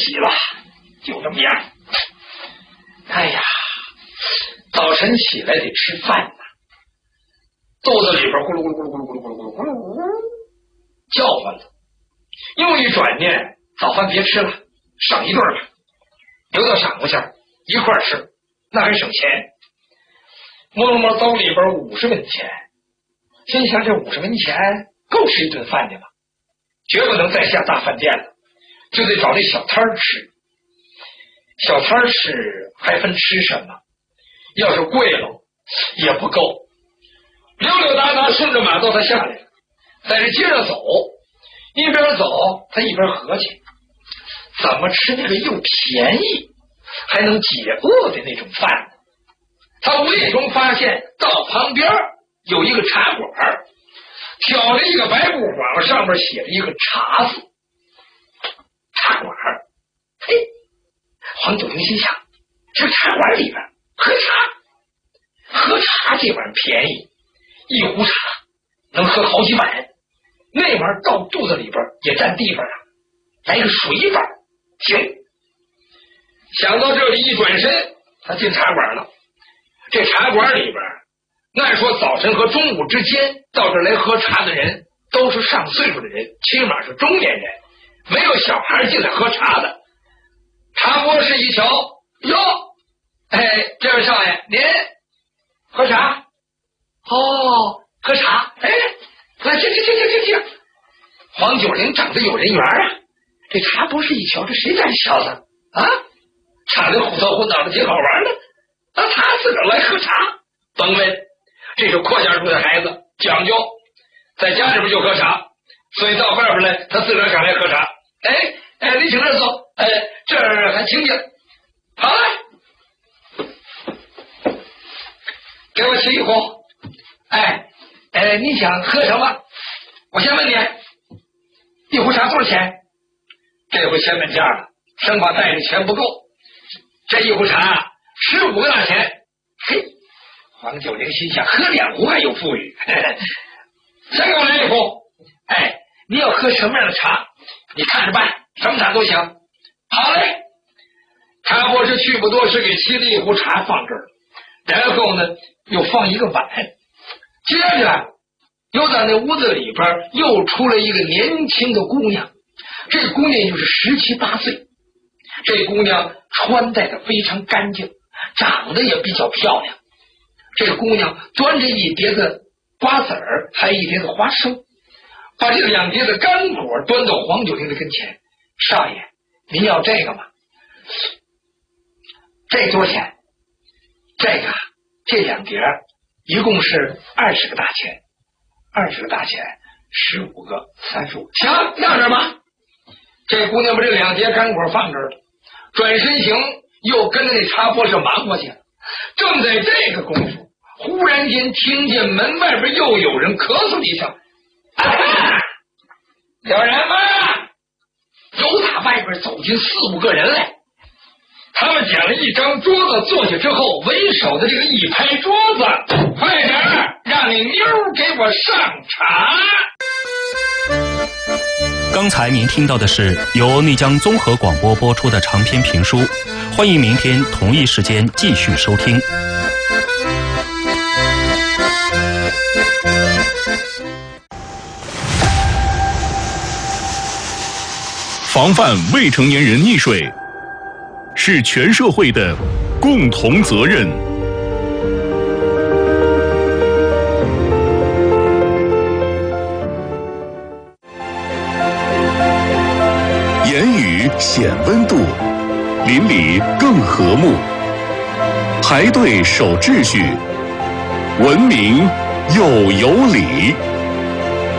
洗了，就这么样。哎呀，早晨起来得吃饭呐，肚子里边咕噜咕噜咕噜咕噜咕噜咕噜咕噜咕噜叫唤了。又一转念，早饭别吃了，省一顿吧，留到晌午下一块吃，那还省钱。摸了摸兜里边50文钱，心想这50文钱够吃一顿饭的吧，绝不能再下大饭店了，就得找这小摊吃。小摊吃还分吃什么，要是贵了也不够。溜溜达达顺着马道他下来了，在这街上走，一边走他一边合计，怎么吃那个又便宜还能解饿的那种饭呢？他无意中发现道旁边有一个茶馆，挑了一个白布幌，上面写了一个茶字。茶馆，嘿，黄九龄心想，这茶馆里边喝茶这玩意儿便宜，一壶茶能喝好几碗，那玩意儿到肚子里边也占地方啊，来个水法行。想到这里，一转身他进茶馆了。这茶馆里边按说早晨和中午之间到这来喝茶的人都是上岁数的人，起码是中年人，没有小孩进来喝茶的。茶博士一瞧，哟，这位少爷您喝茶？哦，喝茶，来请。黄九龄长得有人缘啊，这茶博士一瞧，这谁家小子啊，长得虎头虎脑的挺好玩的，他自个儿来喝茶，甭问，这是阔家住的孩子，讲究，在家里边就喝茶，所以到外边来他自个儿想来喝茶。你请这坐，这儿还清静，好嘞，给我沏一壶。你想喝什么？我先问你，一壶茶多少钱？这回先问价了，生怕带着钱不够。这一壶茶15个大钱。嘿，黄九龄心想，喝2壶还有富裕。先给我来一壶。你要喝什么样的茶？你看着办，什么茶都行。好嘞。茶博士去不多时，给沏了一壶茶放这儿，然后呢又放一个碗。接着又在那屋子里边又出来一个年轻的姑娘，这姑娘就是17、18岁。这姑娘穿戴的非常干净，长得也比较漂亮。这姑娘端着一碟子瓜子儿，还有一碟子花生，把这2碟子干果端到黄九龄的跟前。少爷，您要这个吗？这多少钱？这2碟一共是20个大钱，20个大钱，15个35。行，要点吧。这姑娘把这2碟干果放这儿了，转身行，又跟着那茶博士忙过去了。正在这个功夫，忽然间听见门外边又有人咳嗽一声，有人吗？由打外边走进4、5个人来，他们捡了一张桌子坐下之后，为首的这个一拍桌子，快点让你妞给我上茶。 刚才您听到的是由内江综合广播播出的长篇评书，欢迎明天同一时间继续收听。 防范未成年人溺水是全社会的共同责任。言语显温度，邻里更和睦。排队守秩序，文明又有礼。